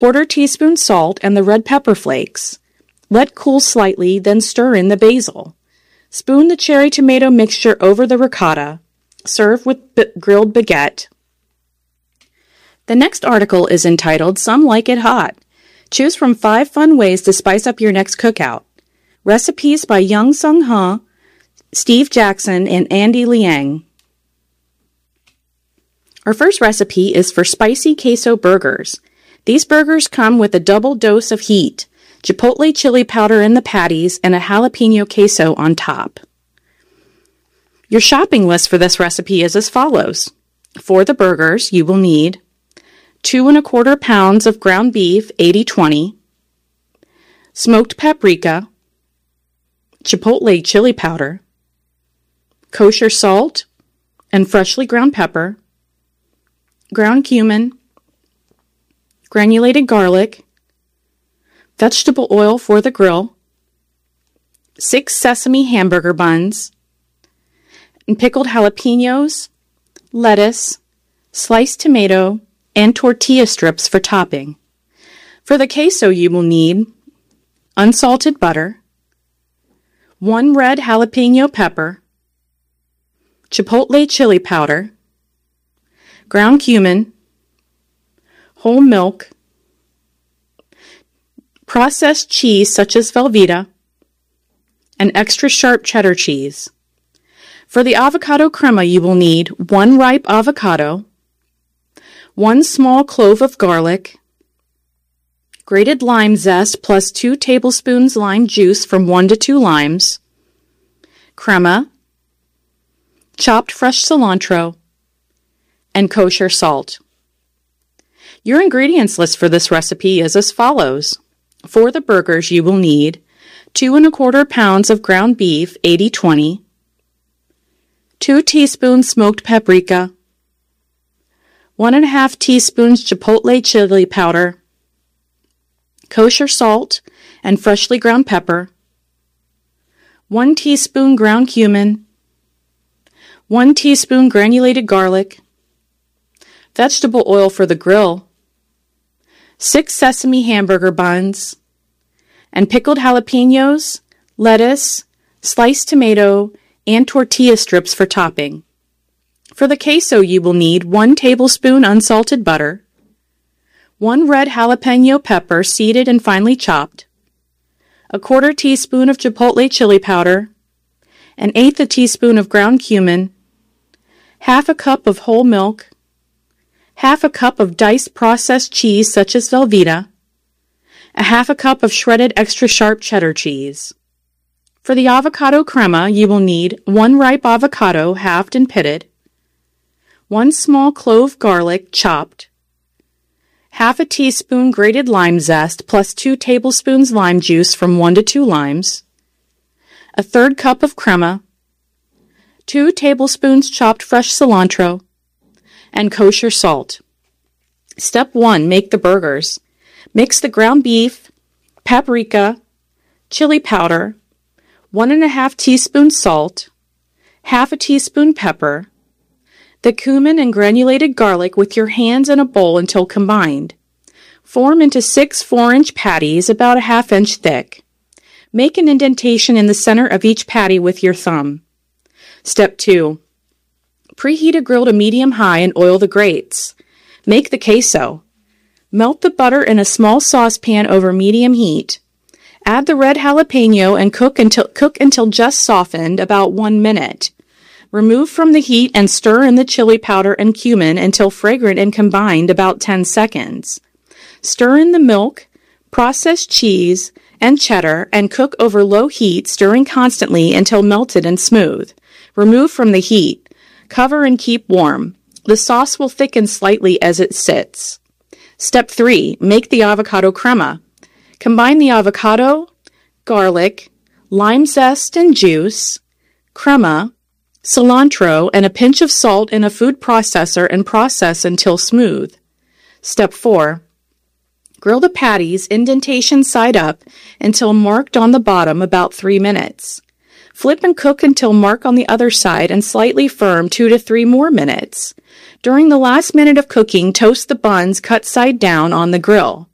1/4 teaspoon salt and the red pepper flakes. Let cool slightly, then stir in the basil. Spoon the cherry tomato mixture over the ricotta. Serve with grilled baguette. The next article is entitled Some Like It Hot. Choose from 5 fun ways to spice up your next cookout. Recipes by Young Sung Ha, Steve Jackson, and Andy Liang. Our first recipe is for spicy queso burgers. These burgers come with a double dose of heat, chipotle chili powder in the patties, and a jalapeno queso on top. Your shopping list for this recipe is as follows. For the burgers, you will need 2 1/4 pounds of ground beef 80/20, smoked paprika, chipotle chili powder, kosher salt and freshly ground pepper, ground cumin, granulated garlic, vegetable oil for the grill, 6 sesame hamburger buns, and pickled jalapenos, lettuce, sliced tomato, and tortilla strips for topping. For the queso, you will need unsalted butter, 1 red jalapeno pepper, chipotle chili powder, ground cumin, whole milk, processed cheese such as Velveeta, and extra sharp cheddar cheese. For the avocado crema, you will need 1 ripe avocado, 1 small clove of garlic, grated lime zest plus 2 tablespoons lime juice from 1 to 2 limes, crema, chopped fresh cilantro, and kosher salt. Your ingredients list for this recipe is as follows. For the burgers, you will need 2 1/4 pounds of ground beef 80/20, 2 teaspoons smoked paprika, 1 1/2 teaspoons chipotle chili powder, kosher salt and freshly ground pepper, 1 teaspoon ground cumin, 1 teaspoon granulated garlic, vegetable oil for the grill, 6 sesame hamburger buns, and pickled jalapenos, lettuce, sliced tomato, and tortilla strips for topping. For the queso, you will need 1 tablespoon unsalted butter, 1 red jalapeno pepper seeded and finely chopped, 1/4 teaspoon of chipotle chili powder, 1/8 teaspoon of ground cumin, 1/2 cup of whole milk, 1/2 cup of diced processed cheese such as Velveeta, 1/2 cup of shredded extra sharp cheddar cheese. For the avocado crema, you will need 1 ripe avocado halved and pitted, 1 small clove garlic chopped, 1/2 teaspoon grated lime zest plus 2 tablespoons lime juice from 1 to 2 limes, 1/3 cup of crema, 2 tablespoons chopped fresh cilantro, and kosher salt. Step 1. Make the burgers. Mix the ground beef, paprika, chili powder, 1 1/2 teaspoon salt, 1/2 teaspoon pepper, the cumin and granulated garlic with your hands in a bowl until combined. Form into 6 4-inch patties about a 1/2 inch thick. Make an indentation in the center of each patty with your thumb. Step 2. Preheat a grill to medium-high and oil the grates. Make the queso. Melt the butter in a small saucepan over medium heat. Add the red jalapeno and cook until just softened, about 1 minute. Remove from the heat and stir in the chili powder and cumin until fragrant and combined, about 10 seconds. Stir in the milk, processed cheese, and cheddar and cook over low heat, stirring constantly until melted and smooth. Remove from the heat. Cover and keep warm. The sauce will thicken slightly as it sits. Step 3. Make the avocado crema. Combine the avocado, garlic, lime zest and juice, crema, cilantro, and a pinch of salt in a food processor and process until smooth. Step 4. Grill the patties indentation side up until marked on the bottom, about 3 minutes. Flip and cook until marked on the other side and slightly firm 2 to 3 more minutes. During the last minute of cooking, toast the buns cut side down on the grill.